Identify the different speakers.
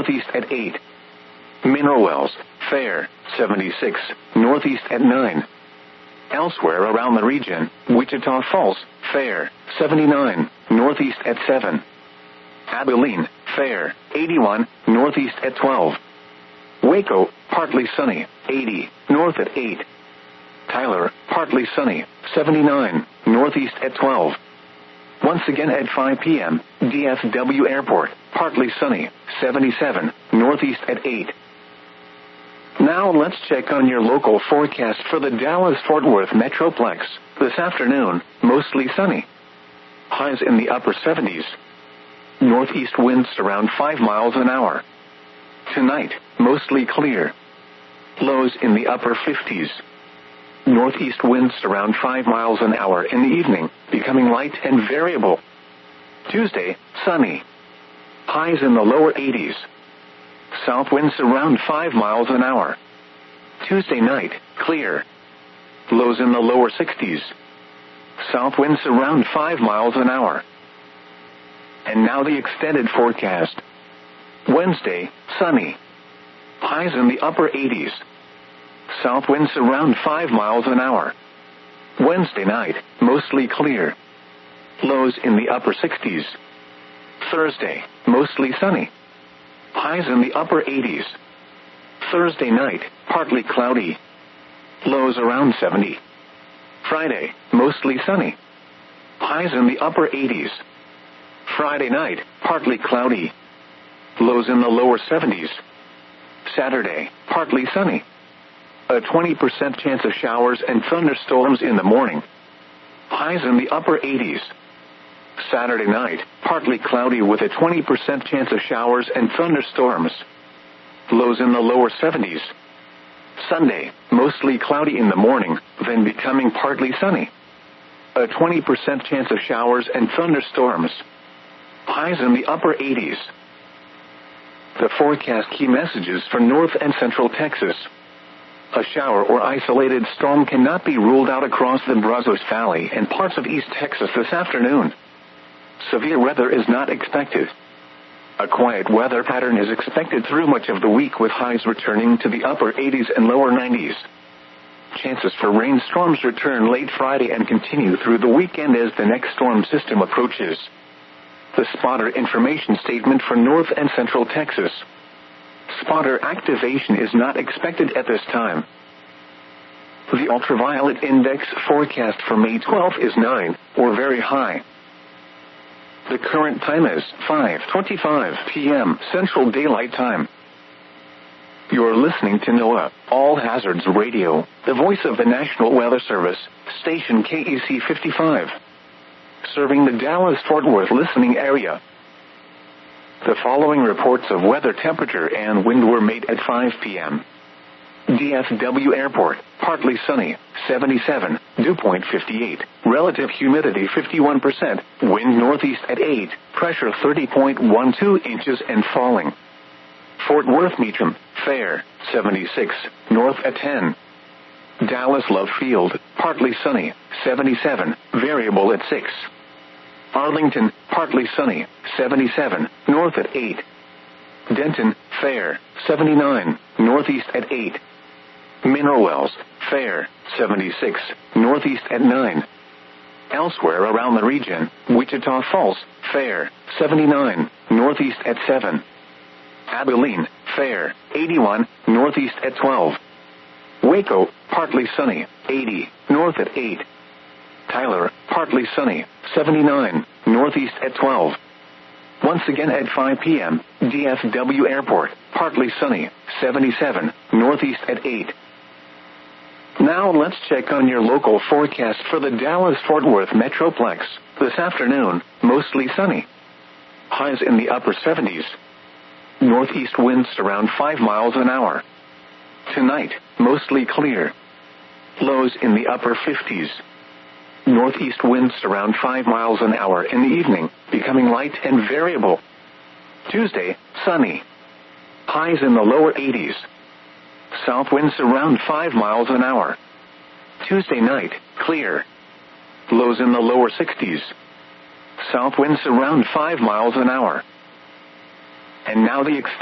Speaker 1: northeast at 8. Mineral Wells, fair, 76, northeast at 9. Elsewhere around the region, Wichita Falls, fair, 79, northeast at 7. Abilene, fair, 81, northeast at 12. Waco, partly sunny, 80, north at 8. Tyler, partly sunny, 79, northeast at 12. Once again at 5 p.m., DFW Airport, partly sunny, 77, northeast at 8. Now let's check on your local forecast for the Dallas-Fort Worth Metroplex. This afternoon, mostly sunny. Highs in the upper 70s. Northeast winds around 5 miles an hour. Tonight, mostly clear. Lows in the upper 50s. Northeast winds around 5 miles an hour in the evening, becoming light and variable. Tuesday, sunny. Highs in the lower 80s. South winds around 5 miles an hour. Tuesday night, clear. Lows in the lower 60s. South winds around 5 miles an hour. And now the extended forecast. Wednesday, sunny. Highs in the upper 80s. South winds around 5 miles an hour. Wednesday night, mostly clear. Lows in the upper 60s. Thursday, mostly sunny. Highs in the upper 80s. Thursday night, partly cloudy. Lows around 70. Friday, mostly sunny. Highs in the upper 80s. Friday night, partly cloudy. Lows in the lower 70s. Saturday, partly sunny. A 20% chance of showers and thunderstorms in the morning. Highs in the upper 80s. Saturday night, partly cloudy with a 20% chance of showers and thunderstorms. Lows in the lower 70s. Sunday, mostly cloudy in the morning, then becoming partly sunny. A 20% chance of showers and thunderstorms. Highs in the upper 80s. The forecast key messages for North and Central Texas. A shower or isolated storm cannot be ruled out across the Brazos Valley and parts of East Texas this afternoon. Severe weather is not expected. A quiet weather pattern is expected through much of the week with highs returning to the upper 80s and lower 90s. Chances for rainstorms return late Friday and continue through the weekend as the next storm system approaches. The spotter information statement for North and Central Texas. Spotter activation is not expected at this time. The ultraviolet index forecast for May 12 is 9, or very high. The current time is 5:25 p.m. Central Daylight Time. You're listening to NOAA, All Hazards Radio, the voice of the National Weather Service, station KEC 55. Serving the Dallas-Fort Worth listening area. The following reports of weather temperature and wind were made at 5 p.m. DFW Airport, partly sunny, 77, dew point 58, relative humidity 51%, wind northeast at 8, pressure 30.12 inches and falling. Fort Worth Meacham, fair, 76, north at 10. Dallas Love Field, partly sunny, 77, variable at 6. Arlington, partly sunny, 77, north at 8. Denton, fair, 79, northeast at 8. Mineral Wells, fair, 76, northeast at 9. Elsewhere around the region, Wichita Falls, fair, 79, northeast at 7. Abilene, fair, 81, northeast at 12. Waco, partly sunny, 80, north at 8. Tyler, partly sunny, 79, northeast at 12. Once again at 5 p.m., DFW Airport, partly sunny, 77, northeast at 8. Now let's check on your local forecast for the Dallas-Fort Worth Metroplex. This afternoon, mostly sunny. Highs in the upper 70s. Northeast winds around 5 miles an hour. Tonight, mostly clear. Lows in the upper 50s. Northeast winds around 5 miles an hour in the evening, becoming light and variable. Tuesday, sunny. Highs in the lower 80s. South winds around 5 miles an hour. Tuesday night, clear. Lows in the lower 60s. South winds around 5 miles an hour. And now the